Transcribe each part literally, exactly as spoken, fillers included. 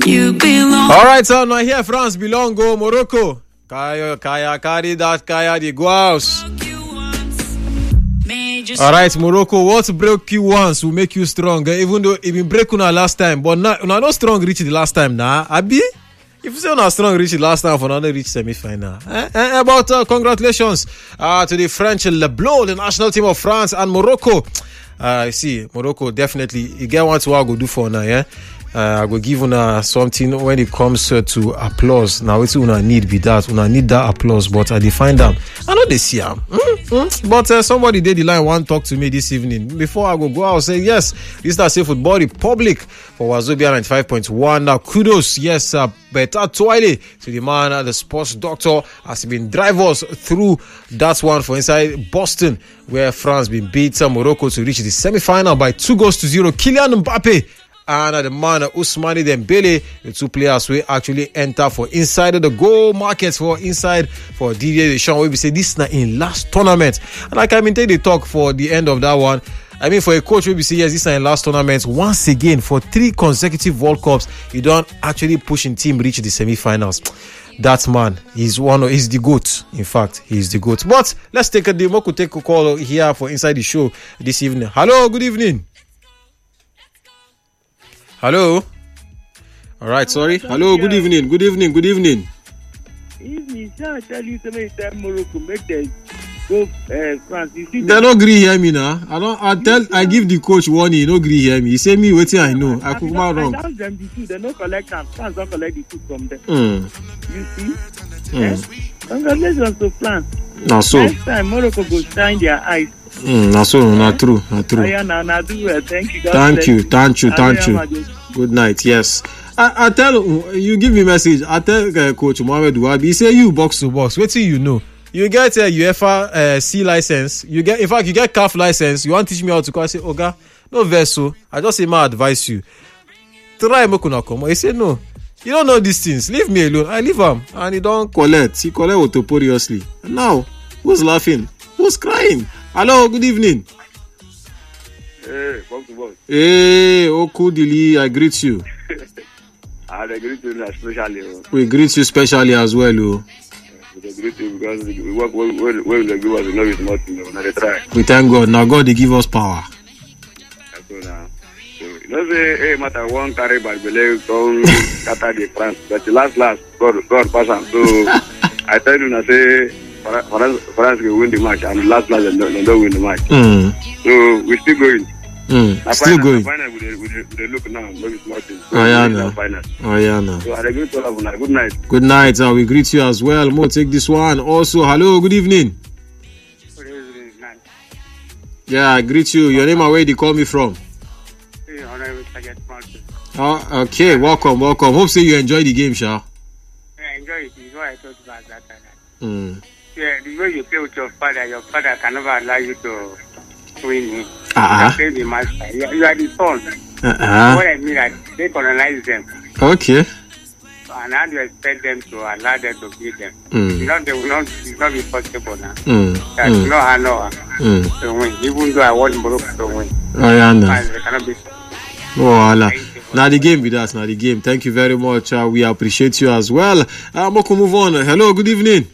You belong. All right, so now here France belong go Morocco. Kaya Kaya carry that Kaya the go house. All right, Morocco, what broke you once will make you strong. Even though it been break una last time, but now una no strong reach the last time now. Nah. Abi, if you say una strong reach the last time for another reach semi-final. Eh, eh, about uh, congratulations uh, to the French Le Bleu, the national team of France and Morocco. Uh, see, Morocco definitely you get what to go do for now, yeah. Uh, I will give una something when it comes uh, to applause. Now, it's una need be that. Una need that applause, but I define them. I know they see them. Mm-hmm. But uh, somebody did the line one talk to me this evening. Before I go go out, say yes, this is Say Football Republic for Wazobia ninety-five point one. Now, kudos, yes, uh, better Twile to the man, uh, the sports doctor, has been drive us through that one for inside Boston, where France been beat uh, Morocco to reach the semi-final by two goals to zero. Kylian Mbappe and uh, the man uh, Ousmane Dembele, the two players will actually enter for inside of the goal market for inside for Didier Deschamps. We say this is not in last tournament, and like I mean, take the talk for the end of that one. I mean, for a coach, we say yes, this is in last tournament. Once again, for three consecutive World Cups, you don't actually pushing team reach the semi-finals. That man, he's one of, he's the GOAT. In fact, he's the GOAT. But let's take a demo, could take a call here for inside the show this evening. Hello, good evening. Hello. All right, sorry. Hello, good evening. Good evening. Good evening. Evening, sir. I tell you something time Morocco make them go uh, France. You see, they don't agree hear me now. I don't. I tell. I give the coach warning. He no agree hear me. He say me waiting. I know. I could not wrong. I ask them the two. They no collect them. France don't collect the two from them. Mm. You see? Mm. Eh? Congratulations to France. Now so. Next time Morocco go shine their eyes. Mm, na so, na true, na true. Yeah, na, na do well. Thank you. God Thank bless you, thank you, thank you. Good night. Yes. I, I tell you, give me message. I tell uh, Coach Mohamed Wabi. He say you box to box. Wait till you know. You get a UEFA uh, C license. You get, in fact, you get C A F license. You want to teach me how to call? I say, Oga, no vessel. I just say, my advise you. Try me kuna come. He say no. You don't know these things. Leave me alone. I leave him, and he don't collect. He collect autoporiously. Now, who's laughing? Who's crying? Hello, good evening. Hey, box to box. Hey, Okudili, I greet you. I greet you especially. We greet you specially as well. Oh. We greet you because we work well, well, well the give us the knowledge nothing. Now they try. We thank God. Now God, they give us power. So now, so, you know, say, hey, matter one carry by Bele, come scatter the France. But the last, last, God, God pass on. So I tell you, I say, France, France will win the match, and the last, last, they don't, they don't win the match. Mm. So we're still going. Mm. Now, Still final, going. Final, we, we, we, we look now, maybe nothing. Oh, yeah, no. Oh, yeah, no. So I greet all of you. Good night. Good night. Uh, we greet you as well. Mo, take this one. Also, hello, good evening. Good evening, night. Yeah, I greet you. Your name and where they call me from? Hey, honorable Sergeant Martin. Oh, okay, welcome, welcome. Hope say you enjoy the game, Sha. I enjoy it. It's what I thought about that time. Mm. Yeah, the way you play with your father, your father can never allow you to win him. Uh-huh. You play the master. You, you are the son. Uh-huh. What I mean, like, they colonize them. Okay. And how do you expect them to allow them to beat them? Mm. You know, they will not, it's not be possible now. Mm. That's Mm. no how no Mm. to win. Even though I want Morocco to win. Oh, yeah, no. And they cannot be. Oh, Allah. Now the game with us, now the game. Thank you very much. Uh, we appreciate you as well. Uh, Moko, move on. Hello, good evening.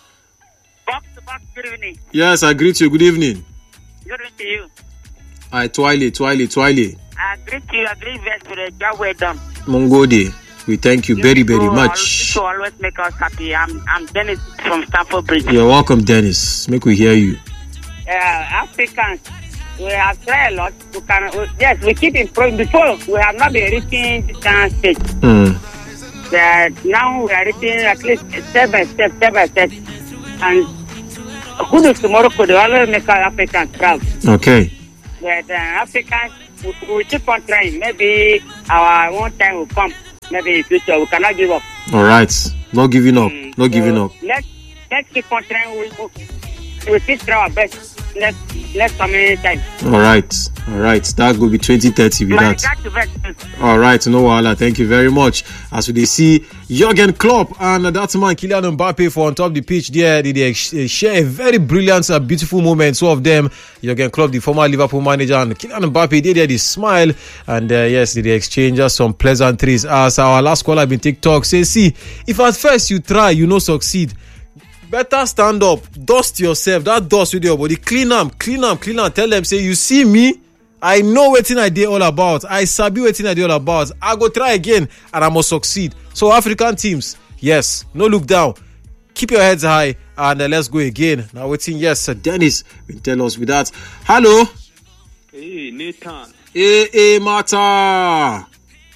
Box to box, good evening. Yes, I greet you. Good evening. Good evening to you. Hi, Twile, Twile, Twile. I greet you, I greet you for the job well done. Mongode, we thank you very, very You much. You always make us happy. I'm, I'm Dennis from Stamford Bridge. You're welcome, Dennis. Make we hear you. Uh, Africans, we have tried a lot. We can, we, yes, we keep improving. Before, we have not been reaching this kind of stage. Mm. That now we are reaching at least step by step, step by step. And kudos to Morocco, they always make our Africans proud. Okay. But uh, Africans, we, we keep on trying. Maybe our one time will come. Maybe in the future, we cannot give up. All right. Not giving up. Mm, Not giving so up. Let's, let's keep on trying. We, we, we still try our best. next next coming time. All right, all right. That will be twenty thirty with My that. got to bet. All right, no wahala. Thank you very much. As we see Jurgen Klopp and that man Kylian Mbappe for on top of the pitch there, they, they share a very brilliant, uh, beautiful moment. Two of them, Jurgen Klopp, the former Liverpool manager, and Kylian Mbappe, they there they smile and uh, yes, they exchange uh, some pleasantries. As our last caller been TikTok say, see, if at first you try, you no succeed. Better stand up, dust yourself. That dust with your body, clean them, clean them, clean them. Tell them, say, you see me, I know what I did all about. I sabi what I did all about. I go try again and I must succeed. So African teams, yes, no look down. Keep your heads high and uh, let's go again. Now waiting, yes, uh, Dennis will tell us with that. Hello. Hey, Nathan. Hey, hey, Mata.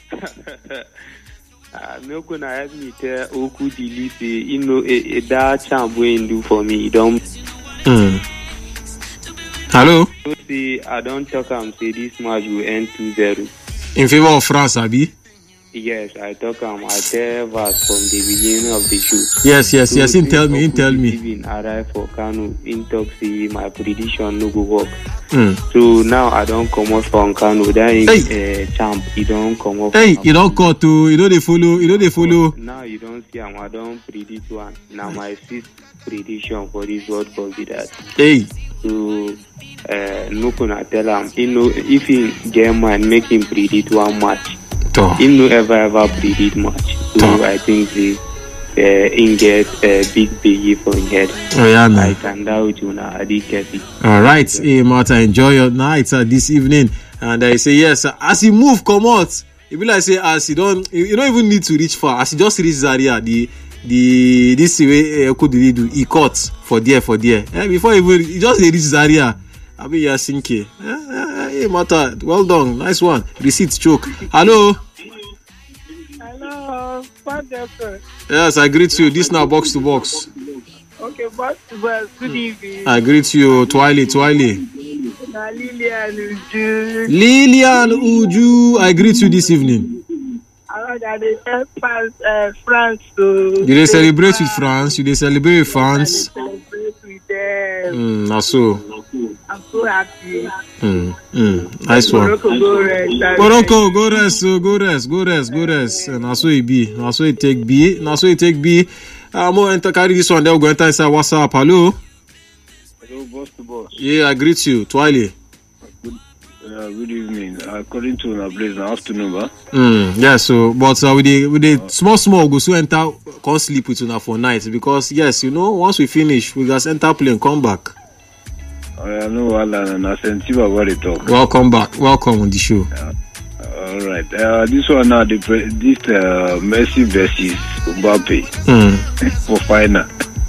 I'm not gonna have me tell Oku Dili say, you know, a that champ will do for me. Don't. Mm. Hello. Say I don't talk and say this match will end two zero. In favor of France, Abi? Yes, I talk um, I tell us from the beginning of the show. Yes, yes, so yes. In tell me, in tell me. Even arrive for Kano, in talk say my prediction no go work. Mm. So now I don't come off from Kano. That is hey. uh, champ. You don't come off. Hey, you don't cut to. You know they follow. You know they follow. Now you don't see him. I don't predict one. Now my sixth prediction for this World Cup be that. Hey. So uh, no gonna tell him. You know if he get man, make him predict one match. He no ever ever predict much. So Tom. I think the uh, in get a uh, big biggie for his head. Oh yeah, no. I can doubt you now. I did get it. All right, hey Martha, enjoy your night uh, this evening. And I say yes. Uh, as you move, come out. It be like say as you don't, you, you don't even need to reach far. As you just reach Zaria, the the this way uh, could do he cut for there for there. Eh, before even you just reach Zaria. I be your sinky. Eh, eh, hey Martha, well done, nice one. Receipt choke. Hello. Hello, Father. Yes, I greet you. This now box to box. Okay, box to box. Good evening. I greet you, Twiley, Twiley. Now, Lilian Uju. Lilian Uju, I greet you this evening. I know that they help France, uh, France to. You they celebrate with France? You they celebrate with France? I celebrate with them. Mm, that's so. I'm so happy. Mm, mm, nice one. Morocco, go rest. Morocco, go rest, so go rest, go rest, go rest. And that's what it be. That's what it take B. That's what it take B. I'm going to enter carry this one. Then we'll go enter inside WhatsApp. Hello. Hello, boss to boss. Yeah, I greet you, Twiley. Good, uh, good evening. According to our place, now afternoon, huh? Mm, yeah, so but uh, with the with the uh, small small go so enter can't sleep with una for night because yes, you know, once we finish, we just enter plane, come back. I know Alan and I sent you about it talk. Welcome back. Welcome on the show. Uh, all right. Uh, this one now, the this uh, Messi versus Mbappe mm. for final.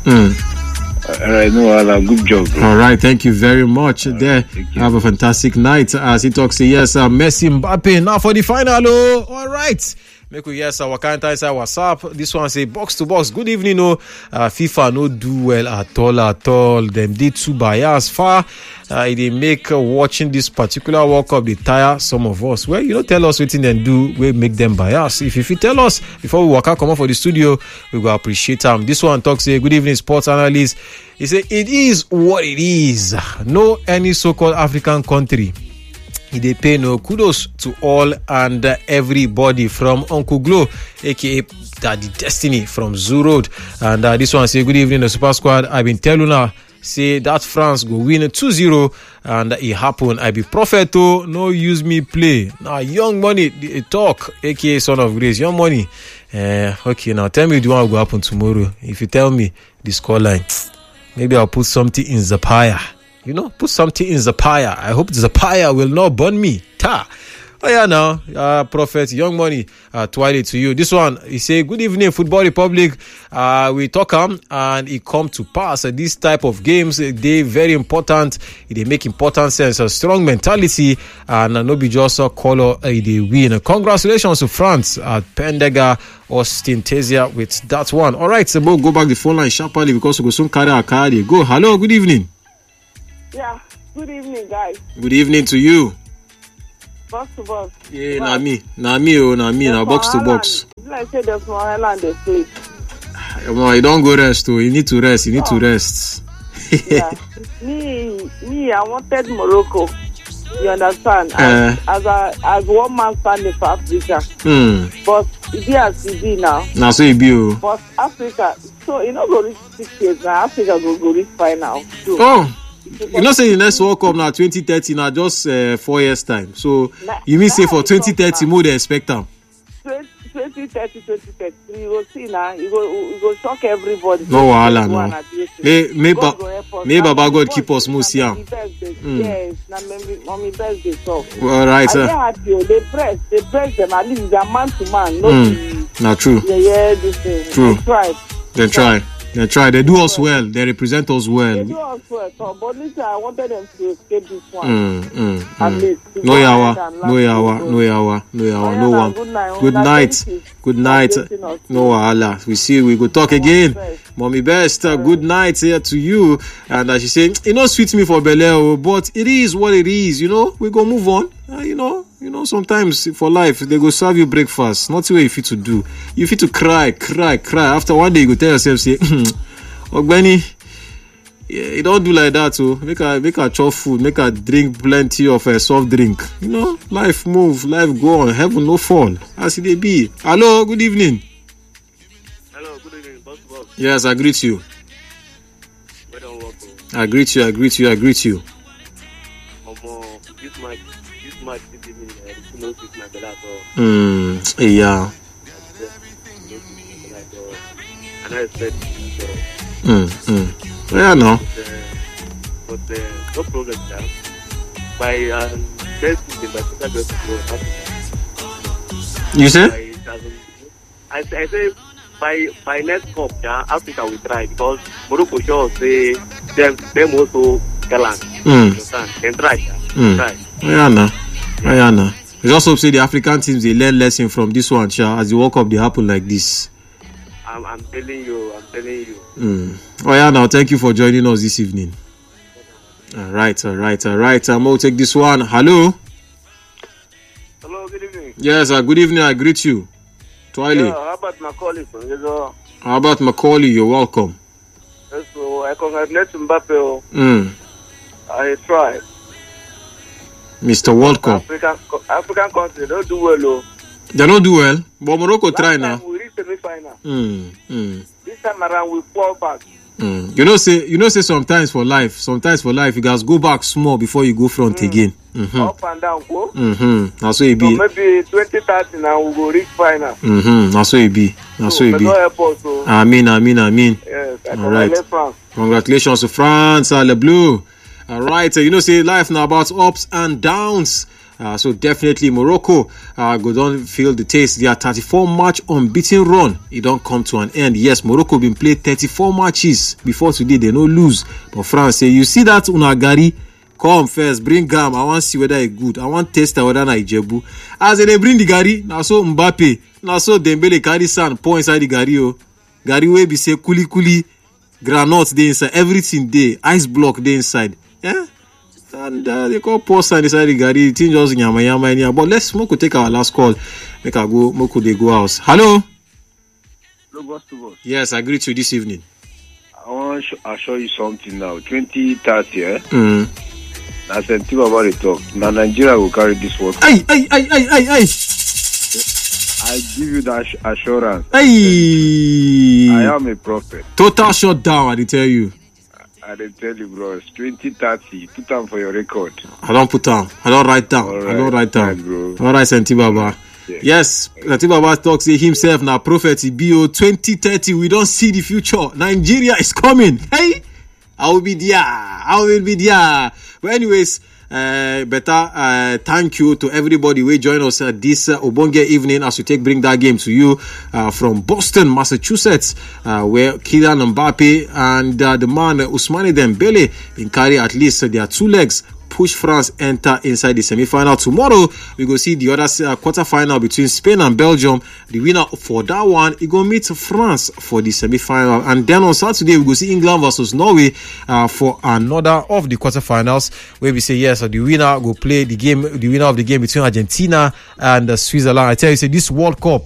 Mm. All right, no Alan, good job, bro. All right, thank you very much. All there, right, have a fantastic night. As he talks, yes, uh, Messi Mbappe now for the final. Oh, all right. Make we yes, our kind inside WhatsApp. This one say box to box. Good evening, no. Uh, FIFA no do well at all, at all. Them did too bias far. Uh, they make uh, watching this particular World Cup they tire some of us. Well, you know, tell us what they do. We make them bias. If if you tell us before we walk out, come out for the studio, we will appreciate them. This one talks say good evening, sports analyst. He say it is what it is. No any so-called African country. They pay no kudos to all and everybody from Uncle Glow, aka Daddy Destiny from Zoo Road. And uh, this one say good evening, the Super Squad. I've been telling her say that France go win two zero and it happen. I be prophet to no use me play. Now young money talk, aka Son of Grace. Young money. Uh, okay, now tell me the one will go happen tomorrow. If you tell me the scoreline, maybe I'll put something in the fire. You know, put something in the fire. I hope the fire will not burn me. Ta. Oh yeah, now, uh, Prophet Young Money, uh, Twilight to you. This one, he say, good evening, Football Republic. Uh, we talk um, and it come to pass. Uh, this type of games, they very important. They make important sense. A strong mentality and uh, no be just a color. Uh, they win. Uh, congratulations to France at Pendega or Stintesia with that one. All right, so we'll go back the phone line sharply because we go soon carry our card. Go. Hello, good evening. Yeah, good evening, guys. Good evening to you. Box to box. Yeah, na me. Na me, oh, na me. Na box to box. It's like say there's more Highland they sleep. Come on, you don't go rest, oh. You need to rest. You need oh. to rest. Yeah. Me, me, me, I wanted Morocco. You understand? Uh, as, as a as one man standing for Africa. Mm. But it be as it be now. Now so it be you. But Africa, so you know go reach six years now. Africa go go reach final. So, oh. You know, say the next World Cup now twenty thirty now just uh, four years time. So na, you mean say for twenty thirty more they expect them? twenty thirty, twenty thirty, you go see now. You go, you go shock everybody. No wahala no. May may ba, may Baba God keep us most young. Yes, na mommy birthday so. All right, sir. I happy. They press, they press them at least they are man to man. No, mm. Not true. Yeah, yeah, this thing. True. They try. They try. They try. They do us well. They represent us well. They do us well. So, but listen, I wanted them to escape this one. Mm, mm, At mm. least. No yawa, no yawa, no yawa, no yawa, no one. Good night. Good night. Good night. No wahala. We see. We go talk again. Mommy best. Uh, good night here to you. And as she said, it not sweet me for Beleo, but it is what it is. You know, we go move on. Uh, you know, you know. Sometimes for life, they go serve you breakfast. Not the way you fit to do. You fit to cry, cry, cry. After one day, you go tell yourself, say, Ogbeni, yeah, you don't do like that. So make a make a chop food, make a drink plenty of a uh, soft drink. You know, life move, life go on. Heaven no fall. As it be. Hello, good evening. Hello, good evening, boss, boss. Yes, I greet you. We don't work. I greet you. I greet you. I greet you. Um, uh, this match, this match, this evening, uh, you know, this match, that's all. Hmm. Yeah. And I expect. Hmm. Hmm. Yeah, no. But, uh, but uh, no problem, sir. By um, next season, by Africa just go Africa. You say? I, I say by by next cup, yeah, Africa will try because Morocco sure say them them also gallant. Mm. Understand? They try, yeah. Mm. Try. Yeah, no. Yeah, no. We just hope say the African teams they learn lesson from this one, sha. As the World Cup they happen like this. I'm, I'm telling you, I'm telling you. Mm. Oh yeah, now thank you for joining us this evening. All right, all right, all right. I'm going to take this one. Hello. Hello, good evening. Yes, uh, good evening. I greet you. Twiley. Yeah, how about Macaulay? So, how about Macaulay? You're welcome. Yes, so I congratulate Mbappe. Mm. I tried. Mister World Cup. African African country don't do well, though. They don't do well, but Morocco Last try time now. We reached semi-final. Mm. Mm. This time around we fall back. Mm. You know, say you know, say sometimes for life, sometimes for life, you guys go back small before you go front mm. again. Mm-hmm. Up and down, go. Mm-hmm. That's what it be. So maybe twenty thirty now we go reach final. Mm-hmm. That's what it be. That's so, what it be. Us, so. Amen, amen, amen. Yes, I all right. France. Congratulations to France, uh, Le Bleu. All right, uh, you know, say life now about ups and downs. Uh, so definitely Morocco uh, go down feel the taste. Their thirty-four match unbeaten run, it don't come to an end. Yes, Morocco been played thirty-four matches before today. They no lose. But France say, you see that Unagari, come first, bring Gam. I want to see whether it's good. I want to test whether na Ijebu. As they bring the Gari, now so Mbappe, now so Dembele carry sand, pour inside the Gari. Oh. Gari wey be say kuli kuli, granite dey inside, everything dey, ice block dey inside. Yeah. And uh, they call post and inside the Gari. Thing just yama yama yama. But let's Moko take our last call. Make I go. Moko they go house. Hello. Hello, boss to boss. Yes, I greet you this evening. I want to sh- I'll show you something now. Twenty thirty. Eh? Mm. I said, think about it. Talk. Now Nigeria will carry this work. Ay ay ay ay ay ay. I give you that assurance. Ay. I am a prophet. Total shutdown. I did tell you. I did tell you, bro. It's twenty thirty. Put down for your record. I don't put down. I don't write down. All right. I don't write down. Right, bro. All right, Santi Baba. Yeah. Yes, Santi Baba talks himself now. Prophet B O twenty thirty. We don't see the future. Nigeria is coming. Hey, I will be there. I will be there. But anyways, uh, better uh, thank you to everybody who join us uh, this uh, Obonge evening as we take bring that game to you uh, from Boston, Massachusetts, uh, where Kylian Mbappe and uh, the man uh, Ousmane Dembele in carry at least uh, their two legs. Push France enter inside the semi-final. Tomorrow, we go see the other uh, quarter-final between Spain and Belgium. The winner for that one, he go meet France for the semi-final. And then on Saturday, we go see England versus Norway uh, for another of the quarter-finals, where we say, yes, the winner go play the game, the winner of the game between Argentina and uh, Switzerland. I tell you, say this World Cup,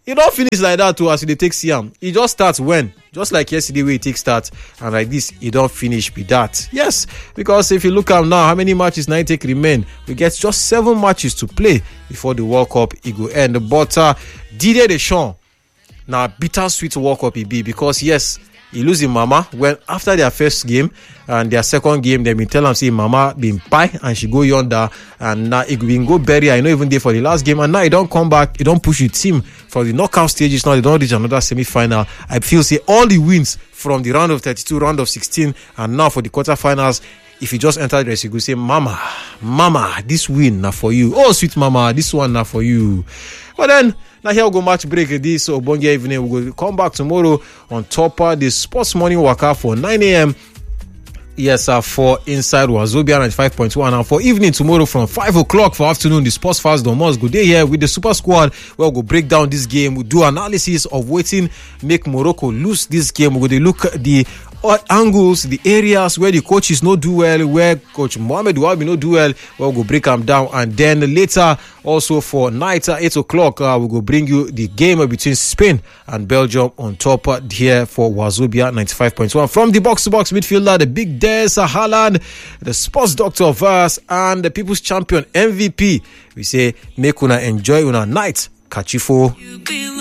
e don't finish like that too as they take Siam. It just starts when, just like yesterday where it takes start, and like this, it don't finish with that. Yes, because if you look at now, how many matches now take remain? We get just seven matches to play before the World Cup it go end. But uh, Didier Deschamps, now bittersweet World Cup it be because yes, he lose his mama when after their first game and their second game, they been tell him say mama been pie and she go yonder and now it been go bury her. I know even there for the last game and now he don't come back. He don't push the team for the knockout stages. Now they don't reach another semi-final. I feel say all the wins from the round of thirty-two, round of sixteen, and now for the quarterfinals. If you just enter the race, you go say, Mama, Mama, this win now for you. Oh, sweet Mama, this one now for you. But then, now here we go match break this Obonge evening. We will come back tomorrow on top of the Sports Morning Waka for nine a.m. Yes, uh, for Inside Wazobia ninety-five point one. And for evening tomorrow from five o'clock for afternoon, the Sports Fast Domos go day here with the Super Squad where we'll go break down this game. We'll do analysis of waiting, make Morocco lose this game. We're going to look at the angles, the areas where the coaches no do well, where Coach Mohamed Wabi no do well, we'll go break them down. And then later, also for night at eight o'clock, uh, we'll go bring you the game between Spain and Belgium on top uh, here for Wazobia ninety-five point one. From the box-to-box midfielder, the big Des Haaland, the sports doctor of us, and the people's champion M V P. We say, make una enjoy una night. Catch you for.